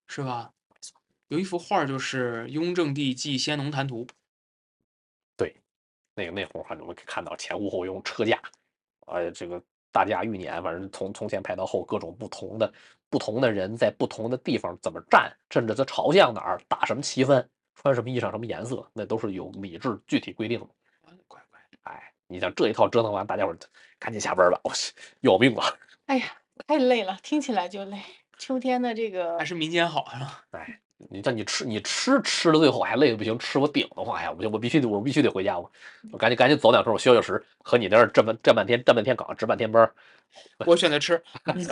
是吧？有一幅画就是《雍正帝祭先农坛图》。 对，那幅画我们可以看到前呼后拥车架，这个大驾驭年，反正从前拍到后，各种不同的人在不同的地方怎么站，甚至他朝向哪儿，打什么旗幡，穿什么衣裳，什么颜色，那都是有礼制具体规定的。 乖乖， 哎，你想这一套折腾完，大家伙赶紧下班吧，我去，要命了。 哎呀，太累了，听起来就累。秋天的这个还是民间好是吧？ 哎，你吃到最后还累的不行，吃我顶的话呀，我必须得回家，我赶紧走2圈，我休息时，和你在这儿站半天岗，值半天班。 我选择吃。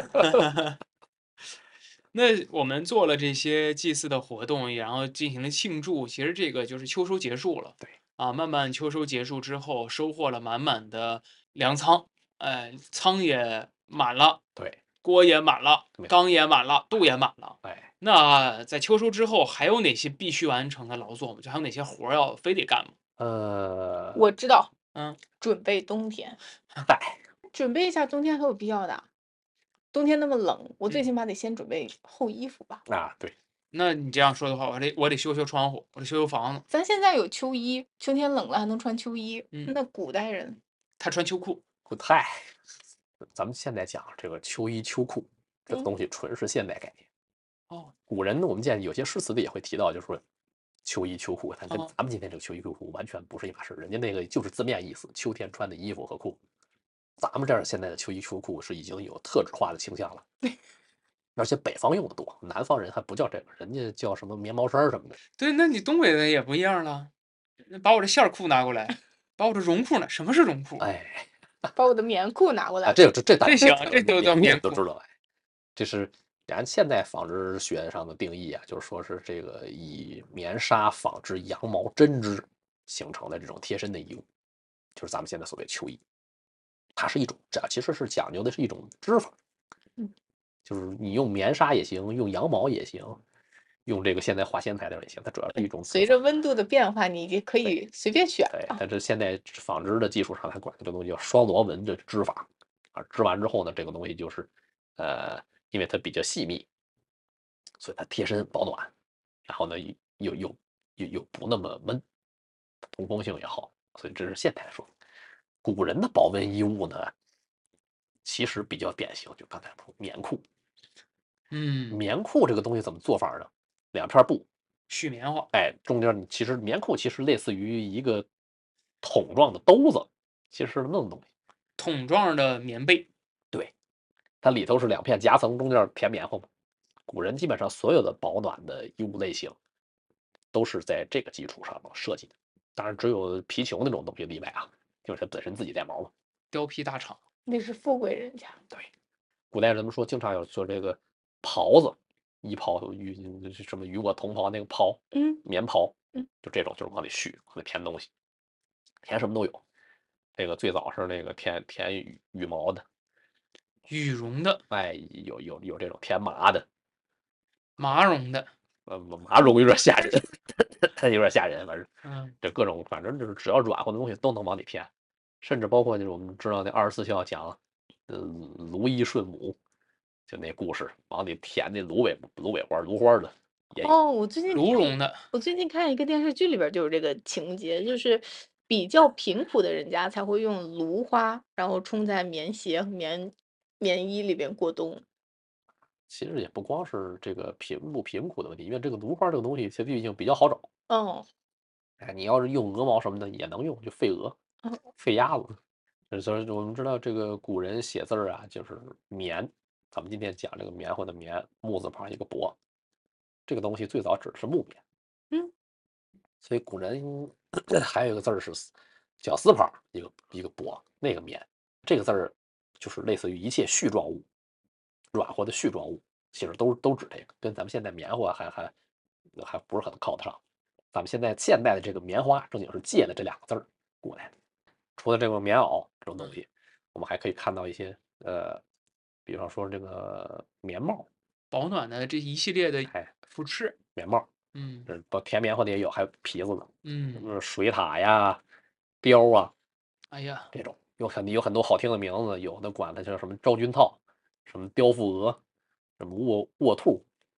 那我们做了这些祭祀的活动，然后进行了庆祝，其实这个就是秋收结束了。 对啊，慢慢秋收结束之后，收获了满满的粮仓，哎，仓也满了， 对， 锅也满了， 没错， 缸也满了，肚也满了。 哎， 那在秋收之后，还有哪些必须完成的劳作吗？就还有哪些活儿要非得干吗？ 我知道， 嗯， 准备冬天， 嗨， 准备一下冬天很有必要的。冬天那么冷，我最嗯， 起码得先准备厚衣服吧。 对， 那你这样说的话，我得修修窗户，我得修修房子。 咱现在有秋衣，秋天冷了还能穿秋衣。 嗯， 那古代人， 他穿秋裤。 嗨，咱们现在讲这个秋衣秋裤这个嗯， 东西，纯是现代概念。 哦古人呢，我们见有些诗词里也会提到，就是说秋衣秋裤，它跟哦， 咱们今天这个秋衣秋裤完全不是一码事。人家那个就是字面意思，秋天穿的衣服和裤。咱们这儿现在的秋衣秋裤是已经有特质化的倾向了，而且北方用的多，南方人还不叫这个，人家叫什么棉毛衫什么的。 对，那你东北的也不一样了。那把我这线儿裤拿过来，把我这绒裤呢？什么是绒裤？ 哎， 把我的棉裤拿过来。 这大家这行，这都叫棉裤我棉裤。 们都知道，哎，这是按现代纺织学上的定义啊，就是说是这个以棉纱纺织羊毛针织形成的这种贴身的衣物，就是咱们现在所谓秋衣。它是一种，这其实是讲究的是一种织法， 嗯， 就是你用棉纱也行，用羊毛也行，用这个现在化纤材料也行，它主要是一种织随法。 着温度的变化，你也可对以随便选对， 啊。 它这现在纺织的技术上，它管这个东西叫双螺纹的织法啊。织完之后呢，这个东西就是因为它比较细密，所以它贴身保暖，然后呢又不那么闷，通风性也好，所以这是现代说。古人的保温衣物呢，其实比较典型，就刚才说棉裤。 嗯， 棉裤这个东西怎么做法呢？两片布， 絮棉花， 哎，中间你其实棉裤其实类似于一个桶状的兜子，其实是那种东西。 桶状的棉被。 对，它里头是两片夹层，中间填棉花嘛。古人基本上所有的保暖的衣物类型都是在这个基础上设计的，当然只有皮球那种东西例外啊，就是它本身自己带毛嘛。 貂皮大氅。 那是富贵人家。 对，古代人们说经常有说这个袍子，衣袍什么与我同袍那个袍， 嗯棉袍， 嗯， 就这种就是往里续，往里填东西，填什么都有。这个最早是那个填羽毛的， 羽绒的、 哎，有这种填麻的， 麻绒的。 麻绒有点吓人，它有点吓人，反正嗯， 这各种反正就是只要软和的东西都能往里填，甚至包括就是我们知道那24孝讲，芦衣顺母，就那故事往里填那芦苇花的也有。 哦， 芦绒的。 我最近看一个电视剧里边儿就有这个情节，就是比较贫苦的人家才会用芦花，然后冲在棉鞋和棉衣里边过冬。 其实也不光是这个贫不贫苦的问题，因为这个芦花这个东西其实毕竟比较好找， 哦， 哎，你要是用鹅毛什么的也能用，就废鹅、 嗯废鸭子。所以我们知道这个古人写字儿啊，就是棉。咱们今天讲这个棉花的棉，木字旁一个帛，这个东西最早指的是木棉， 嗯， 所以古人还有一个字儿是绞丝旁一个帛，那个棉，这个字儿就是类似于一切絮状物，软和的絮状物，其实都指这个，跟咱们现在棉花还不是很靠得上。咱们现代的这个棉花正经是借的这两个字儿过来的。除了这个棉袄这种东西，我们还可以看到一些比方说这个棉帽， 保暖的这一系列的哎， 服饰。 棉帽， 嗯不填棉花的也有，还有皮子的，什嗯， 么水獭呀、貂啊哎呀， 这种，有很多好听的名字，有的管它叫什么昭君套，什么雕腹鹅，什么卧兔，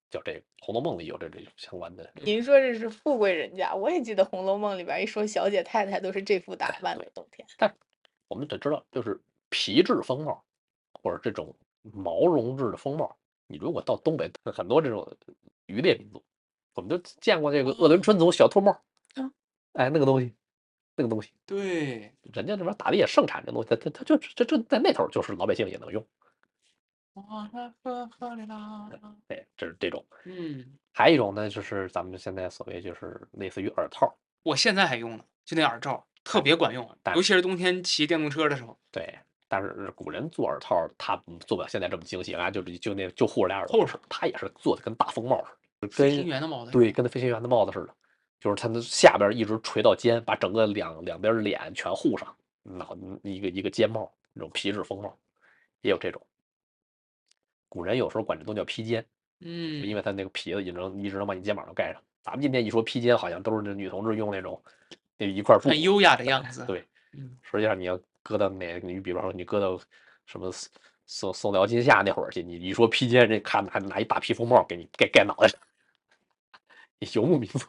叫这个《红楼梦》里有这相关的。 您说这是富贵人家，我也记得《红楼梦》里边一说小姐太太都是这副打扮的，冬天。 但我们得知道，就是皮质风帽或者这种毛绒质的风帽，你如果到东北很多这种渔猎民族，我们都见过这个鄂伦春族小兔帽，哎，那个东西， 对， 人家这边打猎盛产这东西，它就这在那头就是老百姓也能用。哎，这是这种。还有一种呢，就是咱们现在所谓就是类似于耳套， 我现在还用呢，就那耳罩特别管用，尤其是冬天骑电动车的时候。 对，但是古人做耳套，他做不了现在这么精细啊，就护着俩耳朵，他也是做的跟大风帽似的， 飞行员的帽子。 对，跟那飞行员的帽子似的，就是它的下边一直垂到肩，把整个两边脸全护上，一个尖帽，那种皮质风帽，也有这种。古人有时候管这都叫披肩，因为它那个皮子一直能把你肩膀都盖上。咱们今天一说披肩，好像都是那女同志用那种那一块布， 很优雅的样子。 对，实际上你要搁到你比方说你搁到什么宋辽金夏那会儿去，你一说披肩，这看还拿一大披风帽给你盖脑袋上，游牧民族。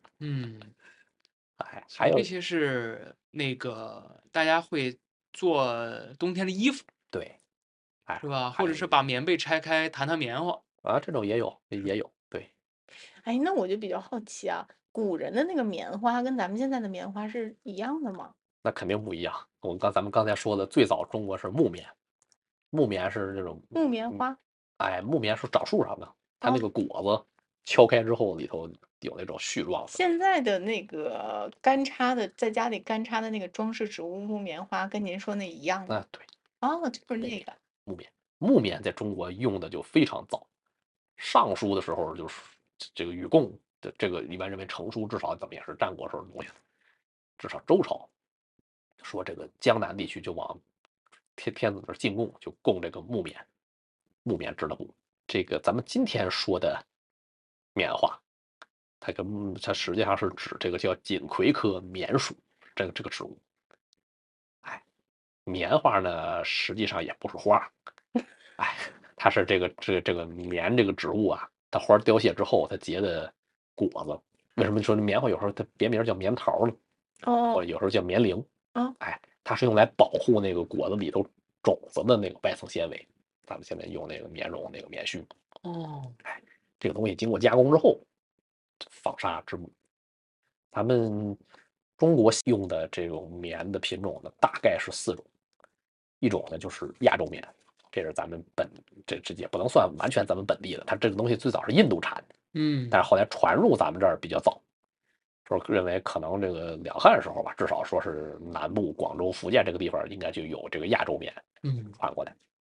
哎，还有这些是那个大家会做冬天的衣服， 对， 是吧？或者是把棉被拆开弹棉花啊，这种也有，对。 哎，那我就比较好奇啊，古人的那个棉花跟咱们现在的棉花是一样的吗？ 那肯定不一样。咱们刚才说的，最早中国是木棉，木棉是这种木棉花。 哎，木棉是长树上的，它那个果子敲开之后里头有那种絮状。 现在的那个干插的，在家里干插的那个装饰植物木棉花，跟您说那一样吗？ 对。 哦，就是那个木棉在中国用的就非常早，尚书的时候就是这个禹贡的这个一般认为成书至少怎么也是战国时候的东西，至少周朝说这个江南地区就往天子那儿进贡，就供这个木棉织的布。这个咱们今天说的棉花，它实际上是指这个叫锦葵科棉属这个植物。哎，棉花呢实际上也不是花，哎，它是这个棉这个植物啊，它花凋谢之后它结的果子。为什么说棉花有时候它别名叫棉桃呢？或者有时候叫棉铃。哎，它是用来保护那个果子里头种子的那个外层纤维。咱们现在用那个棉绒那个棉絮。哎，这个东西经过加工之后，纺纱织布。咱们中国用的这种棉的品种呢，大概是4种。一种呢就是亚洲棉，这是咱们这也不能算完全咱们本地的，它这个东西最早是印度产的，但是后来传入咱们这儿比较早，说认为可能这个两汉时候吧，至少说是南部广州、福建这个地方应该就有这个亚洲棉，传过来。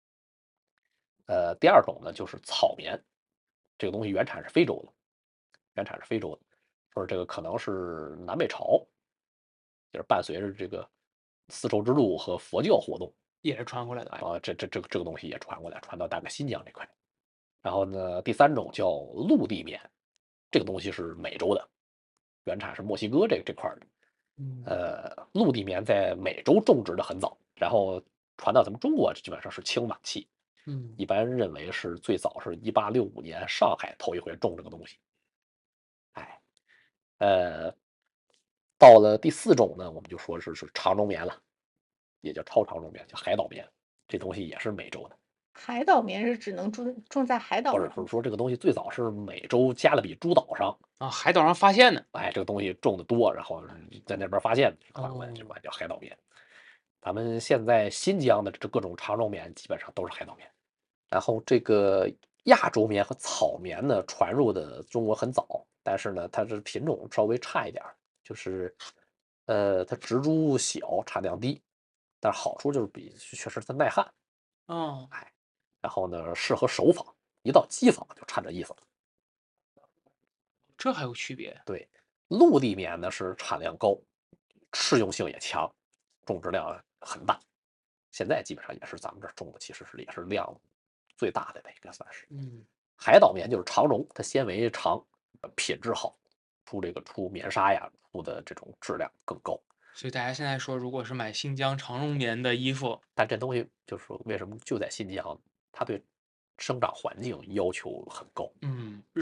第二种呢就是草棉，这个东西原产是非洲的，说这个可能是南北朝，就是伴随着这个丝绸之路和佛教活动。 也是传过来的啊，这个东西也传过来，传到大概新疆这块。然后呢，第3种叫陆地棉，这个东西是美洲的，原产是墨西哥这块的。陆地棉在美洲种植的很早，然后传到咱们中国基本上是清晚期。一般认为是最早是1865年上海头一回种这个东西。哎，到了第4种呢，我们就说是长绒棉了。也叫超长绒棉，叫海岛棉，这东西也是美洲的。 海岛棉是只能种在海岛上？ 不是说这个东西最早是美洲加勒比诸岛上啊，海岛上发现的。 哎，这个东西种的多，然后在那边发现的，传过来就管叫海岛棉。咱们现在新疆的这各种长绒棉基本上都是海岛棉。然后这个亚洲棉和草棉呢，传入的中国很早，但是呢，它这品种稍微差一点，就是它植株小，产量低。但是好处就是确实它耐旱，哎，然后呢适合手纺，一到机纺就差点意思了。 这还有区别？ 对，陆地棉呢是产量高，适用性也强，种植量很大。现在基本上也是咱们这儿种的，其实也是量最大的呗，应该算是。海岛棉就是长绒，它纤维长，品质好，出棉纱呀，出的这种质量更高。 所以大家现在说，如果是买新疆长绒棉的衣服， 但这东西就是说为什么就在新疆，它对生长环境要求很高。 嗯。